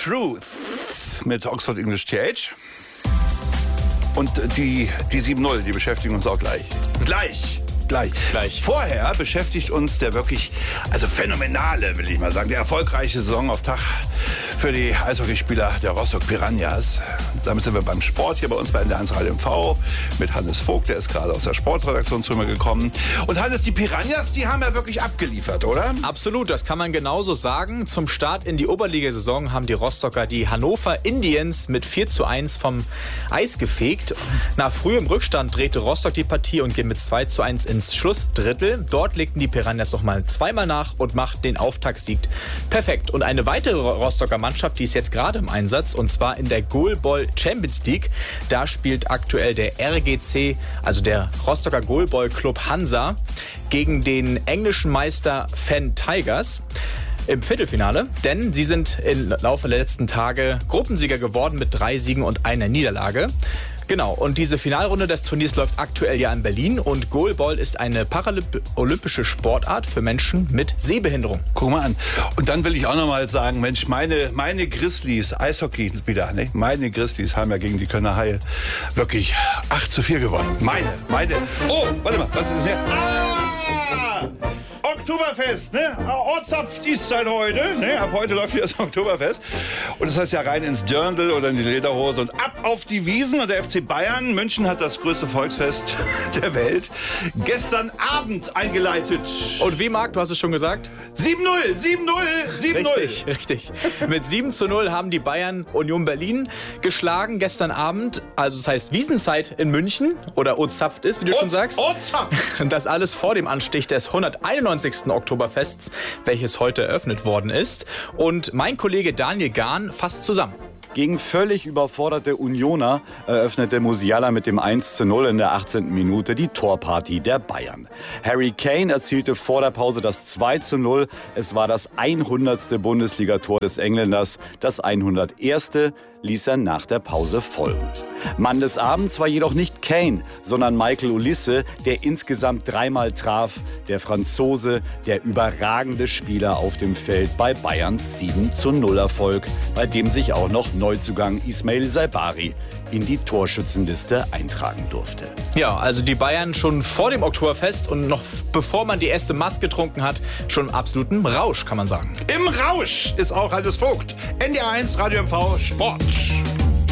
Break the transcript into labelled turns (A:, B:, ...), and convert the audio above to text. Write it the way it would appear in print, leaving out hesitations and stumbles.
A: Truth mit Oxford English TH. Und die 7-0, die beschäftigen uns auch gleich. Gleich. Vorher beschäftigt uns der wirklich, phänomenale, will ich mal sagen, der erfolgreiche Saison auf Tag für die Eishockeyspieler der Rostock Piranhas. Damit sind wir beim Sport hier bei uns bei NDR 1 Radio MV mit Hannes Vogt, der ist gerade aus der Sportredaktion zu mir gekommen. Und Hannes, die Piranhas, die haben ja wirklich abgeliefert, oder?
B: Absolut, das kann man genauso sagen. Zum Start in die Oberligasaison haben die Rostocker die Hannover Indians mit 4:1 vom Eis gefegt. Nach frühem Rückstand drehte Rostock die Partie und ging mit 2:1 ins Schlussdrittel. Dort legten die Piranhas nochmal zweimal nach und machten den Auftaktsieg perfekt. Und eine weitere Rostocker Mannschaft, die ist jetzt gerade im Einsatz, und zwar in der Goalball Champions League. Da spielt aktuell der RGC, also der Rostocker Goalball Club Hansa, gegen den englischen Meister Fan Tigers im Viertelfinale, denn sie sind im Laufe der letzten Tage Gruppensieger geworden mit 3 Siegen und einer Niederlage. Genau, und diese Finalrunde des Turniers läuft aktuell ja in Berlin und Goalball ist eine paralympische Sportart für Menschen mit Sehbehinderung.
A: Guck mal an. Und dann will ich auch noch mal sagen, Mensch, meine Grizzlies, Eishockey wieder, ne? Meine Grizzlies haben ja gegen die Kölner Haie wirklich 8:4 gewonnen. Meine. Oh, warte mal, was ist hier? Oktoberfest, ne? Ortsaft ist seit heute, ne? Ab heute läuft hier das Oktoberfest. Und das heißt ja rein ins Dirndl oder in die Lederhose und ab auf die Wiesen. Und der FC Bayern München hat das größte Volksfest der Welt gestern Abend eingeleitet.
B: Und wie, Marc, du hast es schon gesagt?
A: 7-0.
B: Richtig. Mit 7:0 haben die Bayern Union Berlin geschlagen gestern Abend. Also das heißt Wiesenzeit in München oder Ortsaft ist, wie du schon sagst.
A: Ortsaft!
B: Und das alles vor dem Anstich des 191. Oktoberfests, welches heute eröffnet worden ist. Und mein Kollege Daniel Gahn fasst zusammen.
C: Gegen völlig überforderte Unioner eröffnete Musiala mit dem 1:0 in der 18. Minute die Torparty der Bayern. Harry Kane erzielte vor der Pause das 2:0. Es war das 100. Bundesligator des Engländers. Das 101. ließ er nach der Pause folgen. Mann des Abends war jedoch nicht Kane, sondern Michael Olise, der insgesamt 3-mal traf. Der Franzose, der überragende Spieler auf dem Feld bei Bayerns 7:0-Erfolg, bei dem sich auch noch Neuzugang Ismail Saibari in die Torschützenliste eintragen durfte.
B: Ja, also die Bayern schon vor dem Oktoberfest und noch bevor man die erste Maß getrunken hat, schon im absoluten Rausch, kann man sagen.
A: Im Rausch ist auch Hannes Vogt. NDR 1 Radio MV Sport.